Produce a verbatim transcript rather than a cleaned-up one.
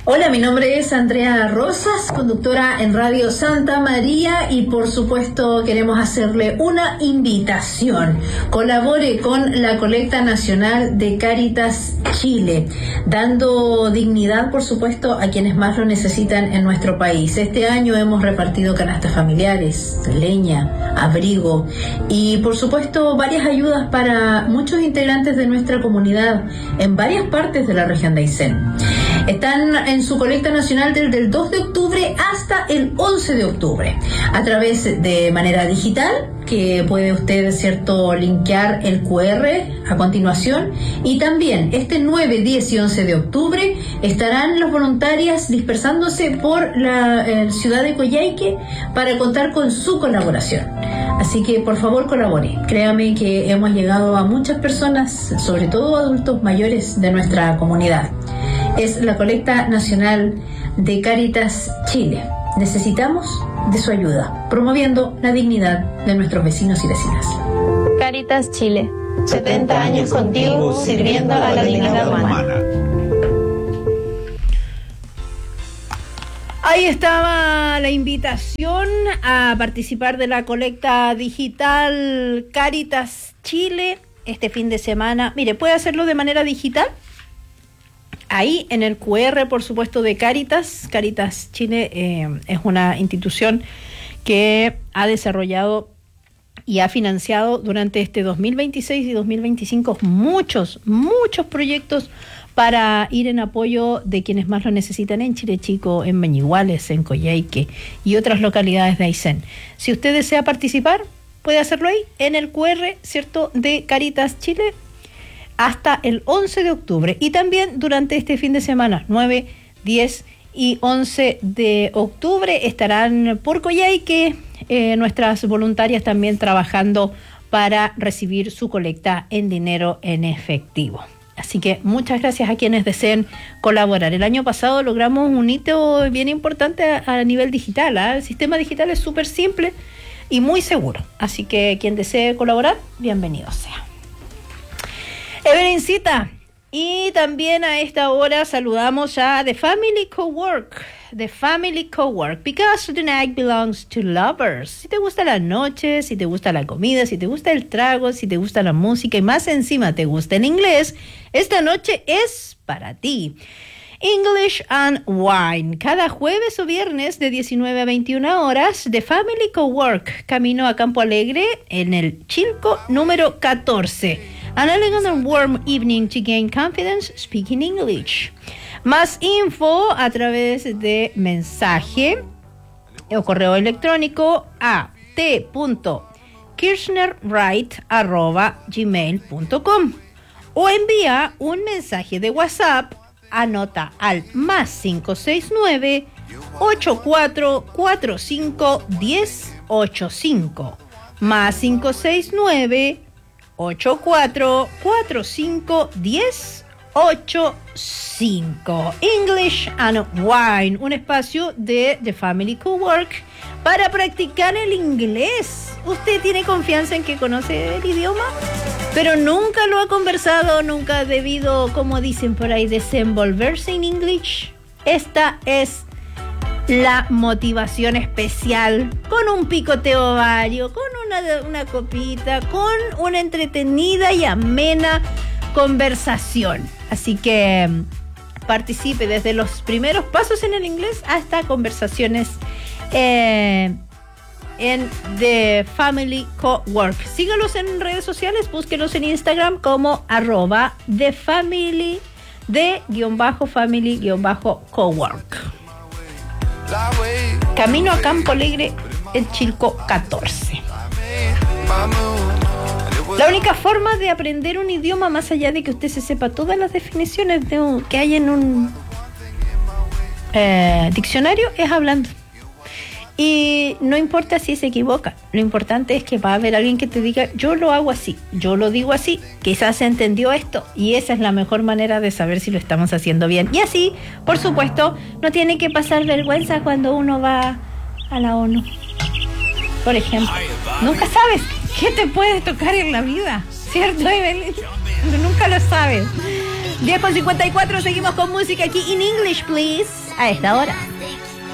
Hola, mi nombre es Andrea Rosas, conductora en Radio Santa María, y por supuesto queremos hacerle una invitación. Colabore con la Colecta Nacional de Cáritas Chile, dando dignidad, por supuesto, a quienes más lo necesitan en nuestro país. Este año hemos repartido canastas familiares, leña, abrigo y, por supuesto, varias ayudas para muchos integrantes de nuestra comunidad en varias partes de la región de Aysén. Están en su colecta nacional desde el dos de octubre hasta el once de octubre, a través de manera digital, que puede usted, cierto, linkear el cu erre a continuación, y también este nueve, diez y once de octubre estarán las voluntarias dispersándose por la eh, ciudad de Coyhaique para contar con su colaboración. Así que por favor colabore. Créame que hemos llegado a muchas personas, sobre todo adultos mayores de nuestra comunidad. Es la Colecta Nacional de Cáritas Chile. Necesitamos de su ayuda, promoviendo la dignidad de nuestros vecinos y vecinas. Cáritas Chile, setenta años contigo, sirviendo a la dignidad humana. Ahí estaba la invitación a participar de la colecta digital Cáritas Chile este fin de semana. Mire, puede hacerlo de manera digital. Ahí en el cu erre, por supuesto, de Cáritas. Cáritas Chile eh, es una institución que ha desarrollado y ha financiado durante este dos mil veintiséis y dos mil veinticinco muchos, muchos proyectos para ir en apoyo de quienes más lo necesitan en Chile Chico, en Mañiguales, en Coyhaique y otras localidades de Aysén. Si usted desea participar, puede hacerlo ahí en el cu erre, ¿cierto?, de Cáritas Chile, hasta el once de octubre, y también durante este fin de semana, nueve, diez y once de octubre, estarán por Coyhaique eh, nuestras voluntarias también trabajando para recibir su colecta en dinero en efectivo. Así que muchas gracias a quienes deseen colaborar. El año pasado logramos un hito bien importante a, a nivel digital, ¿eh? El sistema digital es súper simple y muy seguro, así que quien desee colaborar, bienvenido sea. Everincita, y también a esta hora saludamos a The Family Cowork, The Family Cowork, because the night belongs to lovers. Si te gusta la noche, si te gusta la comida, si te gusta el trago, si te gusta la música y más encima te gusta el inglés, esta noche es para ti. English and Wine, cada jueves o viernes de diecinueve a veintiuna horas, The Family Cowork, camino a Campo Alegre en el Chilco número catorce. An elegant and warm evening to gain confidence speaking English. Más info a través de mensaje o correo electrónico a t punto kirchnerwright arroba gmail punto com o envía un mensaje de WhatsApp, anota al más cinco seis nueve, ocho cuatro cuatro cinco, uno cero ocho cinco, más cinco seis nueve, ocho cuatro cuatro cinco, uno cero ocho cinco. English and Wine, un espacio de The Family Cowork para practicar el inglés. ¿Usted tiene confianza en que conoce el idioma, pero nunca lo ha conversado, nunca ha debido, como dicen por ahí, desenvolverse en English? Esta es la motivación especial, con un picoteo vario, con una, una copita, con una entretenida y amena conversación. Así que participe desde los primeros pasos en el inglés hasta conversaciones eh, en The Family Cowork. Sígalos en redes sociales, búsquenos en Instagram como arroba The Family, de guión bajo family guión bajo cowork. Camino a Campo Alegre, el Chilco catorce. La única forma de aprender un idioma, más allá de que usted se sepa todas las definiciones de un, que hay en un eh, diccionario, es hablando. Y no importa si se equivoca, lo importante es que va a haber alguien que te diga, yo lo hago así, yo lo digo así, quizás se entendió esto, y esa es la mejor manera de saber si lo estamos haciendo bien. Y así, por supuesto, no tiene que pasar vergüenza cuando uno va a la ONU, por ejemplo. Nunca sabes qué te puede tocar en la vida, ¿cierto, Evelyn? Nunca lo sabes. diez con cincuenta y cuatro, seguimos con música aquí in English, please, a esta hora.